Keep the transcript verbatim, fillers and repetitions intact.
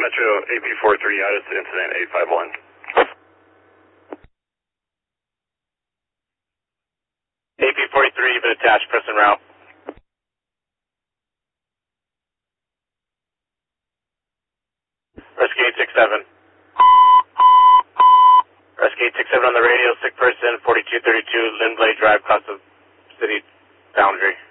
Metro A P forty-three out of incident eight five one. A P forty-three, you've been attached, press en route. Rescue eight six seven. Rescue eight six seven on the radio, sick person, forty-two thirty-two Lindblade Drive, across the city boundary.